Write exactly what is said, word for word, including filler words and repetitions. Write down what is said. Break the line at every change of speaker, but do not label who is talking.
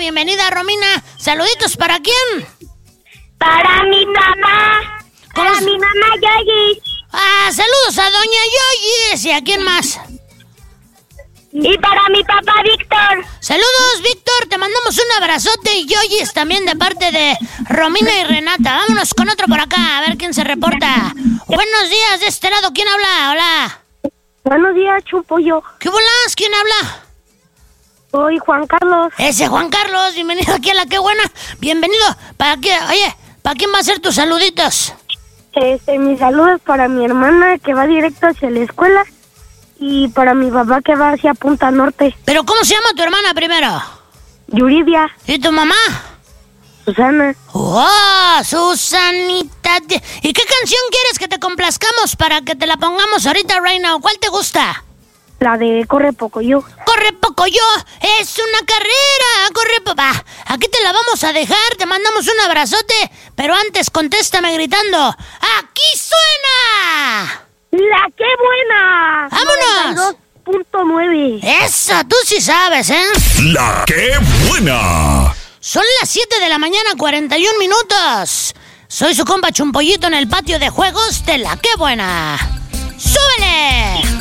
bienvenida, Romina. ¿Saluditos para quién?
Para mi mamá. Para mi mamá Yoyi.
Ah, saludos a doña Yoyi. ¿Y a quién más?
Y para mi papá Víctor.
Saludos, Víctor. Te mandamos un abrazote y Yoyis también de parte de Romina y Renata. Vámonos con otro por acá, a ver quién se reporta. Buenos días, de este lado. ¿Quién habla? Hola.
Buenos días, Chupollo.
¿Qué bolas? ¿Quién habla?
Soy Juan Carlos.
Ese Juan Carlos. Bienvenido aquí a La Qué Buena. Bienvenido. ¿Para qué? Oye, ¿para quién va a ser tus saluditos?
Este, mis saludos para mi hermana que va directo hacia la escuela. Y para mi papá que va hacia Punta Norte.
¿Pero cómo se llama tu hermana primero?
Yuridia.
¿Y tu mamá?
Susana.
¡Oh, Susanita! ¿Y qué canción quieres que te complazcamos para que te la pongamos ahorita, right now? ¿Cuál te gusta?
La de Corre Pocoyo.
¡Corre Pocoyo! ¡Es una carrera! ¡Corre papá! Aquí te la vamos a dejar, te mandamos un abrazote, pero antes contéstame gritando ¡aquí suena!
¡La Qué Buena!
¡Vámonos!
dos punto nueve.
¡Eso! Tú sí sabes, ¿eh?
¡La Qué Buena!
Son las siete de la mañana, cuarenta y un minutos. Soy su compa Chumpollito en el patio de juegos de La Qué Buena. ¡Súbele!